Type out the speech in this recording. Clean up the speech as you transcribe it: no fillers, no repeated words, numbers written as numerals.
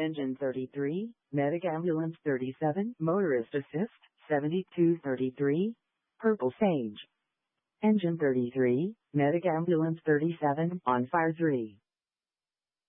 Engine 33, Medic Ambulance 37, Motorist Assist 7233, Purple Sage. Engine 33, Medic Ambulance 37, On Fire 3.